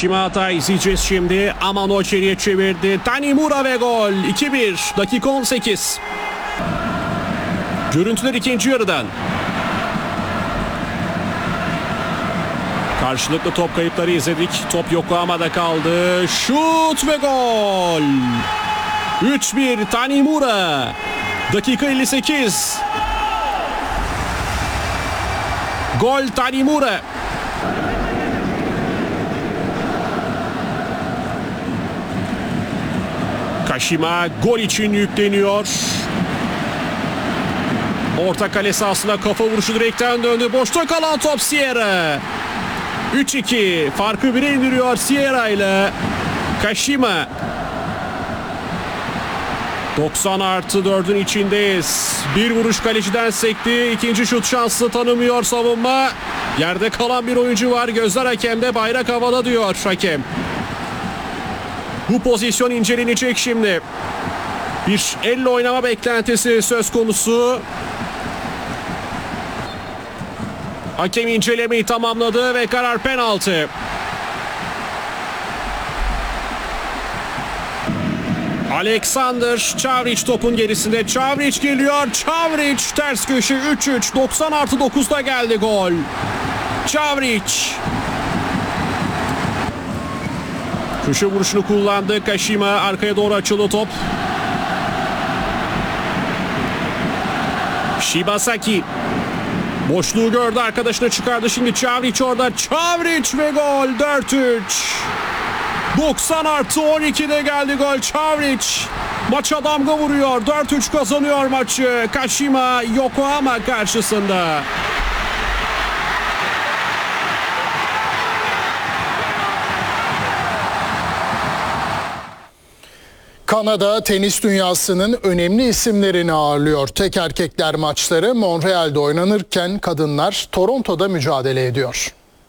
Kashima hata izleyeceğiz şimdi. Amano içeriye çevirdi. Tanimura ve gol. 2-1. Dakika 18. Görüntüler ikinci yarıdan. Karşılıklı top kayıpları izledik. Top Yokohama'da kaldı. Şut ve gol. 3-1 Tanimura. Dakika 58. Gol Tanimura. Kashima gol için yükleniyor. Orta kale sahasına kafa vuruşu direkten döndü. Boşta kalan top Sierra. 3-2 farkı 1'e indiriyor Sierra ile Kashima. 90+4'ün içindeyiz. Bir vuruş kaleciden sekti. İkinci şut şansı tanımıyor savunma. Yerde kalan bir oyuncu var. Gözler hakemde, bayrak havada diyor hakem. Bu pozisyon incelenecek şimdi. Bir elle oynama beklentisi söz konusu. Hakem incelemeyi tamamladı ve karar penaltı. Alexander Čavrić topun gerisinde. Čavrić geliyor. Čavrić ters köşe 3-3. 90+9'da geldi gol. Čavrić. Köşe vuruşunu kullandı. Kashima arkaya doğru açıldı top. Shibasaki. Boşluğu gördü, arkadaşına çıkardı. Şimdi Čavrić orada. Čavrić ve gol. 4-3. 90+12'de geldi gol. Čavrić maça damga vuruyor. 4-3 kazanıyor maçı. Kashima Yokohama karşısında. Kanada tenis dünyasının önemli isimlerini ağırlıyor. Tek erkekler maçları Montreal'de oynanırken kadınlar Toronto'da mücadele ediyor.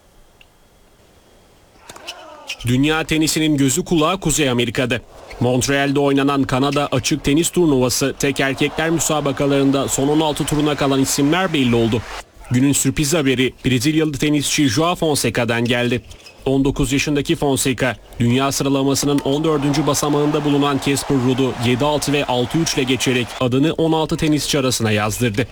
Dünya tenisinin gözü kulağı Kuzey Amerika'da. Montreal'de oynanan Kanada açık tenis turnuvası tek erkekler müsabakalarında son 16 turuna kalan isimler belli oldu. Günün sürpriz haberi Brezilyalı tenisçi João Fonseca'dan geldi. 19 yaşındaki Fonseca, dünya sıralamasının 14. basamağında bulunan Casper Ruud'u 7-6 ve 6-3 ile geçerek adını 16 tenisçi arasına yazdırdı.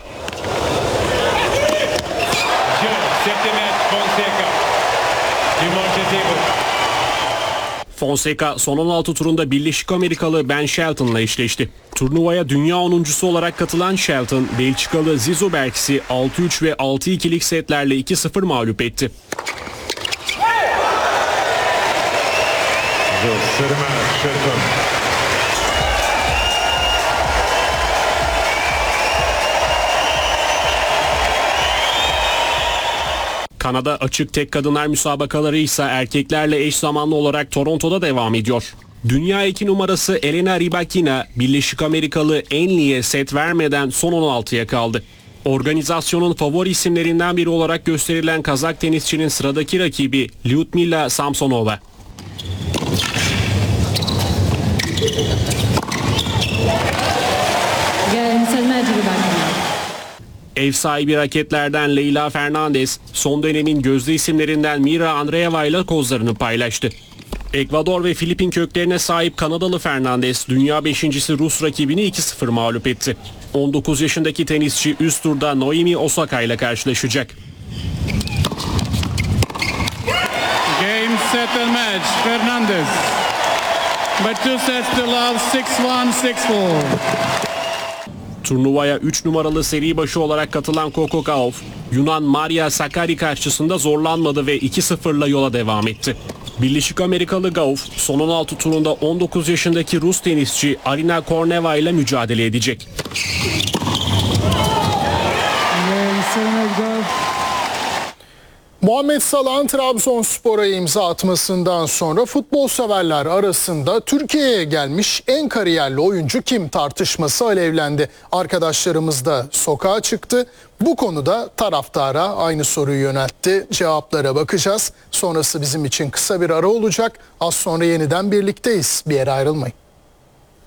Fonseca son 16 turunda Birleşik Amerikalı Ben Shelton'la eşleşti. Turnuvaya dünya 10.'su olarak katılan Shelton, Belçikalı Zizo Bergs'i 6-3 ve 6-2'lik setlerle 2-0 mağlup etti. Kanada açık tek kadınlar müsabakaları ise erkeklerle eş zamanlı olarak Toronto'da devam ediyor. Dünya 2 numarası Elena Rybakina, Birleşik Amerikalı Enli'ye set vermeden son 16'ya kaldı. Organizasyonun favori isimlerinden biri olarak gösterilen Kazak tenisçinin sıradaki rakibi Lyudmila Samsonova. Ev sahibi raketlerden Leyla Fernandez, son dönemin gözde isimlerinden Mira Andreeva ile kozlarını paylaştı. Ekvador ve Filipin köklerine sahip Kanadalı Fernandez, dünya 5.'si Rus rakibini 2-0 mağlup etti. 19 yaşındaki tenisçi üst turda Naomi Osaka ile karşılaşacak. Game, set and match. Fernandez. By 2 sets to love, 6-1, 6-4. Turnuvaya 3 numaralı seri başı olarak katılan Coco Gauff, Yunan Maria Sakkari karşısında zorlanmadı ve 2-0'la yola devam etti. Birleşik Amerikalı Gauff, son 16 turunda 19 yaşındaki Rus tenisçi Arina Korneva ile mücadele edecek. Muhammed Salah'ın Trabzonspor'a imza atmasından sonra futbol severler arasında Türkiye'ye gelmiş en kariyerli oyuncu kim tartışması alevlendi. Arkadaşlarımız da sokağa çıktı. Bu konuda taraftara aynı soruyu yöneltti. Cevaplara bakacağız. Sonrası bizim için kısa bir ara olacak. Az sonra yeniden birlikteyiz. Bir yere ayrılmayın.